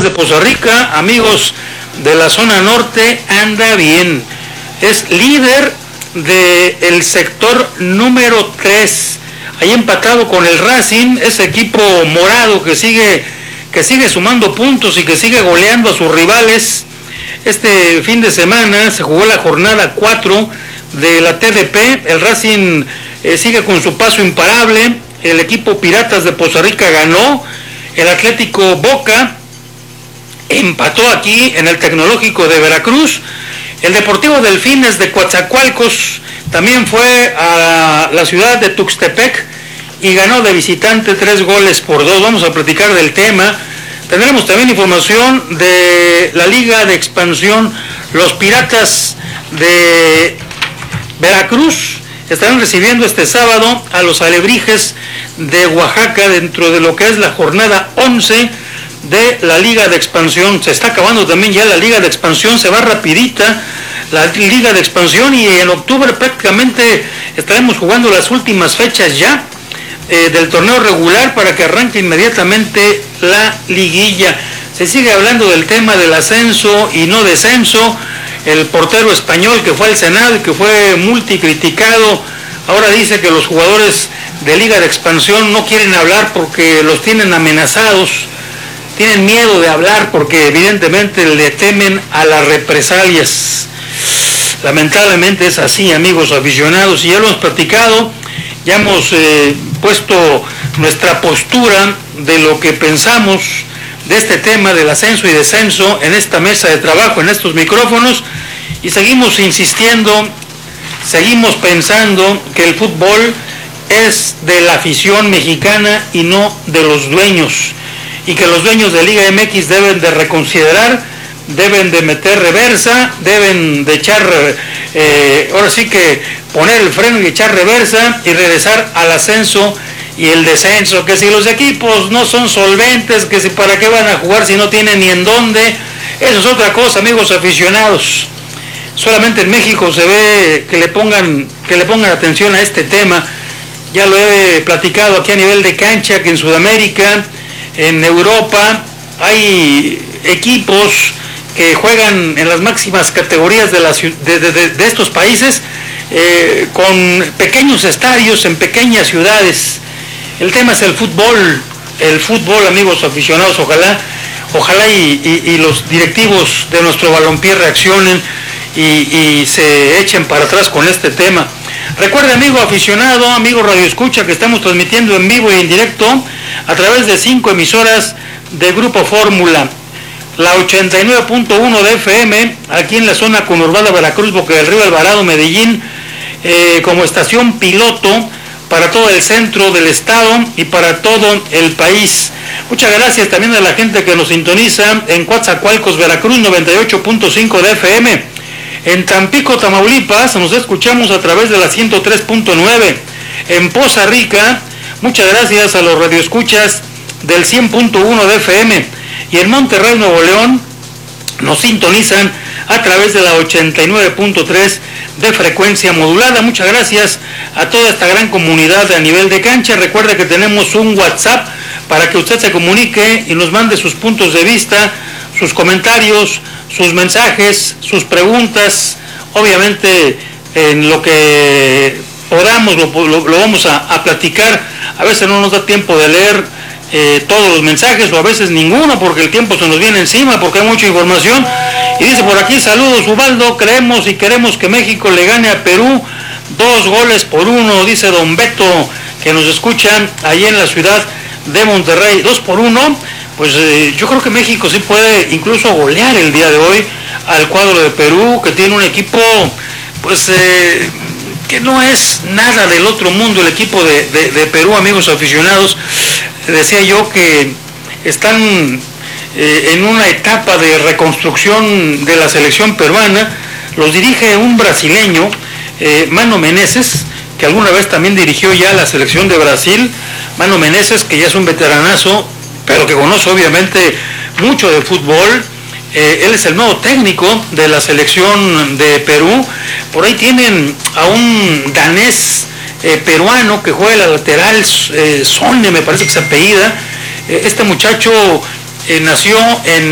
Piratas de Poza Rica, amigos de la zona norte, anda bien. Es líder del sector número 3, ahí empatado con el Racing, ese equipo morado que sigue sumando puntos y que sigue goleando a sus rivales. Este fin de semana se jugó la jornada 4 de la TDP, el Racing sigue con su paso imparable, el equipo Piratas de Poza Rica ganó, el Atlético Boca empató aquí en el Tecnológico de Veracruz, el Deportivo Delfines de Coatzacoalcos también fue a la ciudad de Tuxtepec y ganó de visitante 3-2. Vamos a platicar del tema. Tendremos también información de la Liga de Expansión. Los Piratas de Veracruz estarán recibiendo este sábado a los Alebrijes de Oaxaca dentro de lo que es la jornada 11 de la Liga de Expansión. Se está acabando también ya la Liga de Expansión, se va rapidita la Liga de Expansión y en octubre prácticamente estaremos jugando las últimas fechas ya del torneo regular para que arranque inmediatamente la liguilla. Se sigue hablando del tema del ascenso y no descenso. El portero español que fue al Senado y que fue multicriticado, ahora dice que los jugadores de Liga de Expansión no quieren hablar porque los tienen amenazados, tienen miedo de hablar porque evidentemente le temen a las represalias. Lamentablemente es así, amigos aficionados, y ya lo hemos platicado, ya hemos puesto nuestra postura de lo que pensamos de este tema del ascenso y descenso en esta mesa de trabajo, en estos micrófonos, y seguimos insistiendo, seguimos pensando que el fútbol es de la afición mexicana y no de los dueños, y que los dueños de Liga MX deben de reconsiderar, deben de meter reversa, deben de echar, ahora sí que poner el freno y echar reversa y regresar al ascenso y el descenso, que si los equipos no son solventes, que si para qué van a jugar si no tienen ni en dónde, eso es otra cosa, amigos aficionados. Solamente en México se ve que le pongan atención a este tema. Ya lo he platicado aquí a nivel de cancha, que en Sudamérica, en Europa, hay equipos que juegan en las máximas categorías de estos países, con pequeños estadios en pequeñas ciudades. El tema es el fútbol, amigos aficionados. Ojalá y los directivos de nuestro balompié reaccionen y se echen para atrás con este tema. Recuerde, amigo aficionado, amigo radioescucha, que estamos transmitiendo en vivo y en directo a través de 5 emisoras de Grupo Fórmula. La 89.1 de FM, aquí en la zona conurbada Veracruz, Boca del Río, Alvarado, Medellín, como estación piloto para todo el centro del estado y para todo el país. Muchas gracias también a la gente que nos sintoniza en Coatzacoalcos, Veracruz, 98.5 de FM. En Tampico, Tamaulipas, nos escuchamos a través de la 103.9. En Poza Rica, muchas gracias a los radioescuchas del 100.1 de FM. Y en Monterrey, Nuevo León, nos sintonizan a través de la 89.3 de frecuencia modulada. Muchas gracias a toda esta gran comunidad a nivel de cancha. Recuerde que tenemos un WhatsApp para que usted se comunique y nos mande sus puntos de vista, sus comentarios, sus mensajes, sus preguntas. Obviamente en lo que podamos lo vamos a platicar. A veces no nos da tiempo de leer todos los mensajes, o a veces ninguno, porque el tiempo se nos viene encima, porque hay mucha información. Y dice por aquí: saludos Ubaldo, creemos y queremos que México le gane a Perú 2-1, dice don Beto, que nos escuchan ahí en la ciudad de Monterrey. 2-1, pues yo creo que México sí puede incluso golear el día de hoy al cuadro de Perú, que tiene un equipo pues que no es nada del otro mundo, el equipo de Perú, amigos aficionados. Decía yo que están en una etapa de reconstrucción de la selección peruana. Los dirige un brasileño, Mano Menezes, que alguna vez también dirigió ya la selección de Brasil. Mano Menezes, que ya es un veteranazo, pero que conoce obviamente mucho de fútbol. Él es el nuevo técnico de la selección de Perú. Por ahí tienen a un danés peruano que juega la lateral, Sone me parece que se apellida. Este muchacho nació en